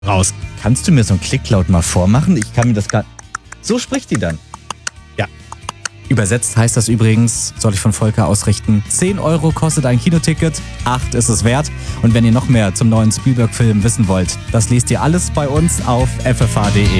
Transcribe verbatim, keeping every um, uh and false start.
raus. Kannst du mir so ein Klicklaut mal vormachen? Ich kann mir das gar... So spricht die dann. Ja. Übersetzt heißt das übrigens, soll ich von Volker ausrichten, zehn Euro kostet ein Kinoticket, acht ist es wert. Und wenn ihr noch mehr zum neuen Spielberg-Film wissen wollt, das lest ihr alles bei uns auf f f h punkt d e.